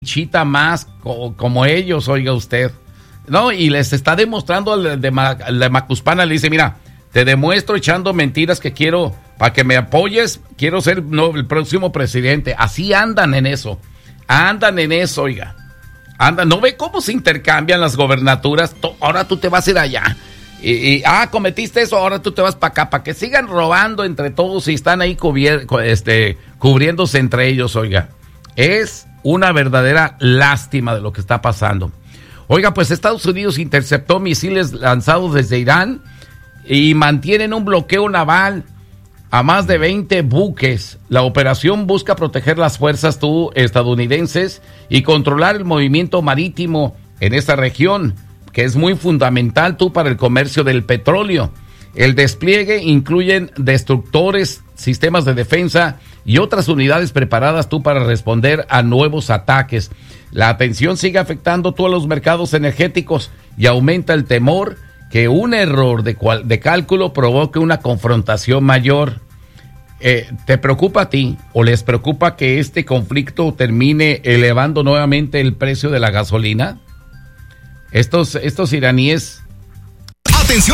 chita más como ellos, oiga usted. No, y les está demostrando al de Macuspana, le dice, mira, te demuestro echando mentiras que quiero, para que me apoyes, quiero ser el próximo presidente. Así andan en eso, oiga. Andan, ¿no ve cómo se intercambian las gobernaturas? Ahora tú te vas a ir allá. Cometiste eso, ahora tú te vas para acá, para que sigan robando entre todos y están ahí cubriéndose entre ellos, oiga. Es una verdadera lástima de lo que está pasando. Oiga, pues Estados Unidos interceptó misiles lanzados desde Irán y mantienen un bloqueo naval a más de 20 buques. La operación busca proteger las fuerzas estadounidenses y controlar el movimiento marítimo en esta región, que es muy fundamental para el comercio del petróleo. El despliegue incluye destructores, sistemas de defensa y otras unidades preparadas para responder a nuevos ataques. La tensión sigue afectando todos los mercados energéticos y aumenta el temor que un error de cálculo provoque una confrontación mayor. ¿Te preocupa a ti o les preocupa que este conflicto termine elevando nuevamente el precio de la gasolina? Estos iraníes... ¡Atención!